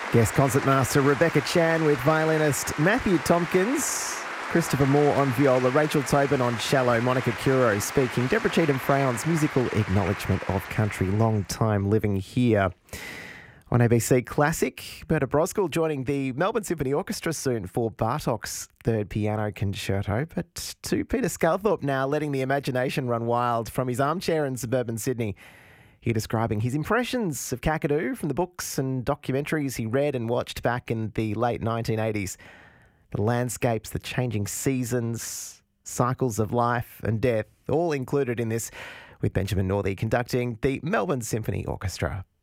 Guest concertmaster Rebecca Chan with violinist Matthew Tompkins, Christopher Moore on viola, Rachel Tobin on cello, Monica Curo speaking, Deborah Cheetham-Freon's musical acknowledgement of country, long time living here. On ABC Classic, Berta Brosgel joining the Melbourne Symphony Orchestra soon for Bartók's third piano concerto. But to Peter Sculthorpe now, letting the imagination run wild from his armchair in suburban Sydney. Here describing his impressions of Kakadu from the books and documentaries he read and watched back in the late 1980s. The landscapes, the changing seasons, cycles of life and death, all included in this, with Benjamin Northey conducting the Melbourne Symphony Orchestra.